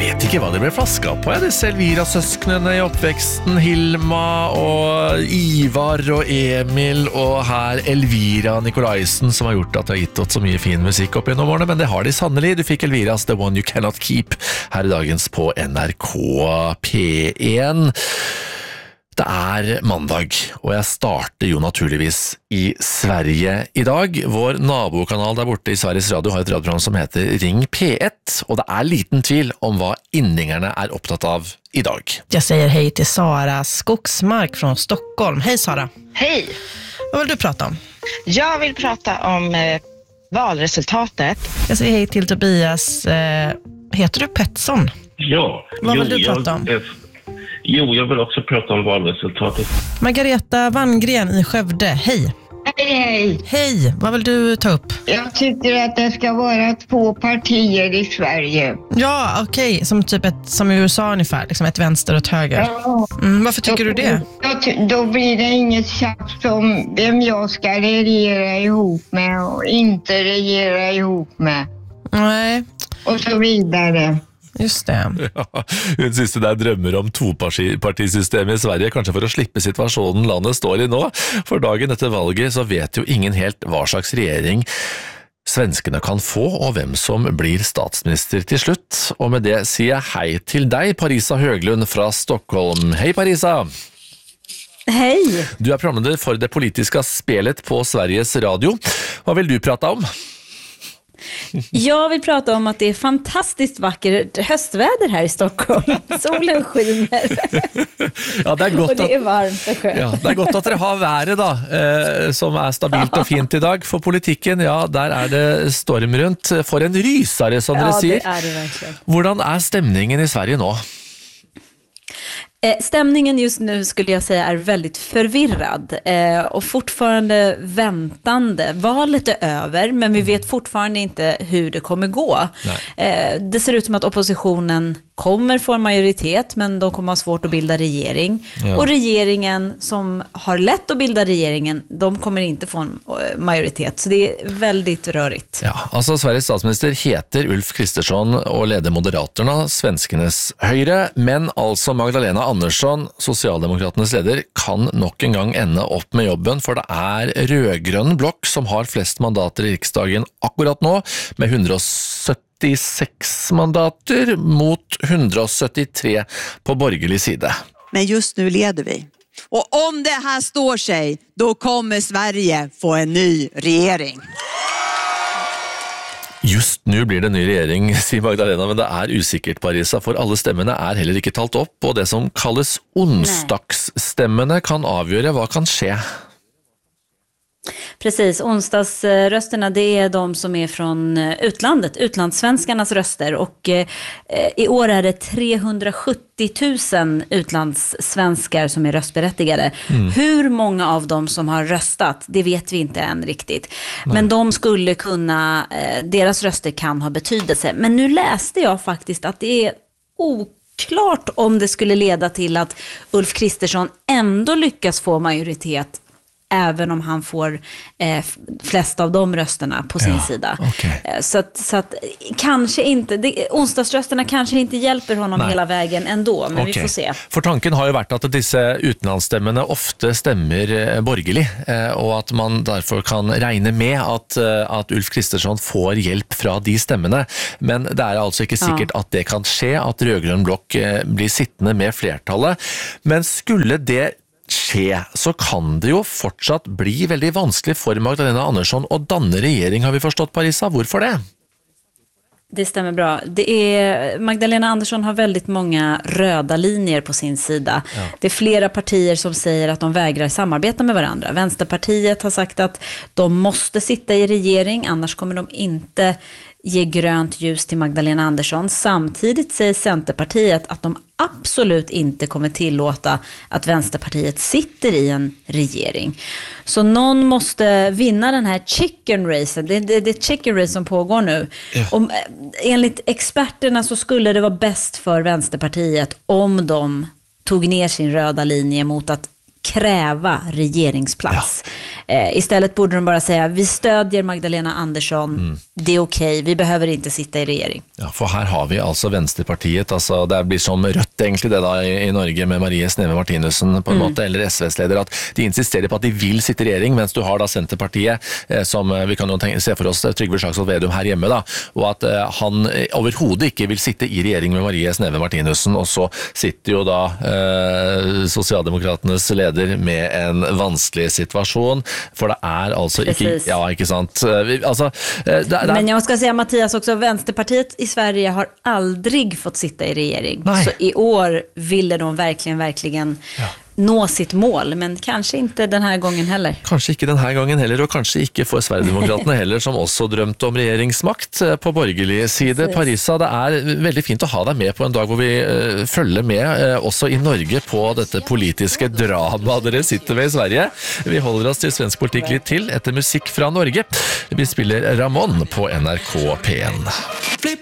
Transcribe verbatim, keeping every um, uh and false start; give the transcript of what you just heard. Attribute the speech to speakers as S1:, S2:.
S1: vet ikke hva det ble flaska på. Ja, det er Elvira-søsknene i oppveksten, Hilma og Ivar og Emil, og her Elvira Nikolaisen, som har gjort at det har gitt oss så mye fin musikk opp gjennom årene, men det har de sannelig. Du fikk Elviras The One You Cannot Keep her i dagens på N R K P én. Det er mandag, og jeg starter jo naturligvis i Sverige i dag. Vår nabokanal der borte i Sveriges Radio har et radioprogram som heter Ring P ett, og det er liten tvil om hva inningerne er opptatt av i dag.
S2: Jeg sier hei til Sara Skogsmark fra Stockholm. Hei Sara.
S3: Hej.
S2: Vad vill du prata om?
S3: Jag vill prata om eh, valresultatet.
S2: Jag säger hej till Tobias. Eh, heter du Pettersson?
S4: Ja.
S2: Vad vill
S4: jo,
S2: du prata om?
S4: Jag, jo, jag vill också prata om valresultatet.
S2: Margareta Wanngren i Skövde, hej.
S5: Hej, hej.
S2: Hej, vad vill du ta upp?
S5: Jag tycker att det ska vara två partier i Sverige.
S2: Ja, okej. Okay. Som typ ett, som i U S A ungefär, liksom ett vänster och ett höger.
S5: Ja.
S2: Mm, varför tycker
S5: då,
S2: du det?
S5: Då, då blir det inget tjafs om vem jag ska regera ihop med och inte regera ihop med.
S2: Nej.
S5: Och så vidare.
S2: Just det.
S1: Ja, hun synes det er drømmer om topartisystemet i Sverige, kanskje for å slippe situasjonen landet står i nå. For dagen etter valget så vet jo ingen helt hva slags regjering svenskene kan få, og hvem som blir statsminister til slutt. Og med det sier jeg hei til deg, Parisa Høglund fra Stockholm. Hei Parisa!
S6: Hei!
S1: Du er programleder for det politiske spelet på Sveriges Radio. Hva vil du prate om?
S6: Jag vill prata om att det är fantastiskt vackert höstväder här i Stockholm. Solen skiner.
S1: Ja, det er godt
S6: och det är
S1: at,
S6: varmt och skönt.
S1: ja, det er godt at dere har været da, eh, som er stabilt og fint i dag. For politikken, ja, der er det storm rundt. For en rysare, som dere
S6: Ja,
S1: sier.
S6: det är det verkligen.
S1: Hvordan er stemningen i Sverige nå?
S6: Eh, Stämningen just nu skulle jag säga är väldigt förvirrad eh, och fortfarande väntande. Valet är över, men vi vet fortfarande inte hur det kommer gå. Eh, det ser ut som att oppositionen kommer få en majoritet, men de kommer ha svårt att bilda regering.
S1: Ja.
S6: Och regeringen som har lätt att bilda regeringen, de kommer inte få en eh, majoritet. Så det är väldigt rörigt.
S1: Ja, altså Sveriges statsminister heter Ulf Kristersson og leder Moderaterna, svenskenes høyre, men altså Magdalena Andersson, Socialdemokraternes leder, kan nok en gang ende opp med jobben, for det er rødgrønn blokk som har flest mandater i riksdagen akkurat nå, med hundre og syttiseks mandater mot hundre og syttitre på borgerlig side.
S7: Men just nu leder vi. Och om det här står sig, då kommer Sverige få en ny regering.
S1: Just nå blir det ny regjering, sier Magdalena, men det er usikkert, Parisa, for alle stemmene er heller ikke talt opp, og det som kalles onsdagsstemmene kan avgjøre hva kan skje.
S6: Precis, onsdagsrösterna det är de som är från utlandet, utlandssvenskarnas röster, och eh, i år är det trehundrasjuttio tusen utlandssvenskar som är röstberättigade. Mm. Hur många av dem som har röstat, det vet vi inte än riktigt. Nej. Men de skulle kunna, eh, deras röster kan ha betydelse. Men nu läste jag faktiskt att det är oklart om det skulle leda till att Ulf Kristersson ändå lyckas få majoritet, även om han får eh, flest av de rösterna på sin ja, sida. Okay. Eh, så att, så att kanske inte, det, onsdagsrösterna kanske inte hjälper honom Nej. hela vägen ändå, men okay. vi får se.
S1: For tanken har jo vært at disse utenlandsstemmene ofte stemmer eh, borgerlig, eh, og at man derfor kan regne med at, eh, at Ulf Kristersson får hjelp fra de stemmene. Men det er altså ikke sikkert ja. at det kan skje, at rødgrønn blokk eh, blir sittende med flertallet. Men skulle det skje, så kan det jo fortsatt bli veldig vanskelig for Magdalena Andersson å danne regjering, har vi forstått, Parisa. Hvorfor det?
S6: Det stämmer bra. Det är, Magdalena Andersson har väldigt många röda linjer på sin sida. Ja. Det är flera partier som säger att de vägrar samarbeta med varandra. Vänsterpartiet har sagt att de måste sitta i regering, annars kommer de inte ge grönt ljus till Magdalena Andersson. Samtidigt säger Centerpartiet att de absolut inte kommer tillåta att Vänsterpartiet sitter i en regering. Så någon måste vinna den här chicken race. Det är det, det chicken race som pågår nu. Ja. Om, enligt experterna så skulle det vara bäst för Vänsterpartiet om de tog ner sin röda linje mot att kräva regeringsplats. Ja. Eh, istället borde de bara säga, vi stödjer Magdalena Andersson, mm. det är okej, vi behöver inte sitta i regering.
S1: Ja, for her har vi altså Venstrepartiet, altså det blir som Rødt egentlig det da i, i Norge med Marie Sneve Martinussen på en mm. måte, eller S V's-leder, at de insisterer på at de vil sitte i regjering, mens du har da Senterpartiet, eh, som vi kan jo tenke, se for oss Trygve Slagsvold Vedum her hjemme da, og at eh, han overhodet ikke vil sitte i regjering med Marie Sneve Martinussen, og så sitter jo da eh, Sosialdemokraternes leder med en vanskelig situasjon, for det er altså ikke, ja, ikke sant? Vi, altså, det, det,
S6: Men jag ska säga Mattias också, Vänsterpartiet i Sverige har aldrig fått sitta i regering.
S1: Nej.
S6: Så i år ville de verkligen, verkligen ja. nå sitt mål, men kanskje ikke den her gangen heller.
S1: Kanskje ikke den her gangen heller, og kanskje ikke for Sverigedemokraterne heller, som også drømte om regjeringsmakt på borgerlig side. Parisa, det er veldig fint å ha deg med på en dag hvor vi uh, følger med, uh, også i Norge, på dette politiske dramaet dere sitter med i Sverige. Vi holder oss til svensk politikk litt til, etter musikk fra Norge. Vi spiller Ramon på N R K P en.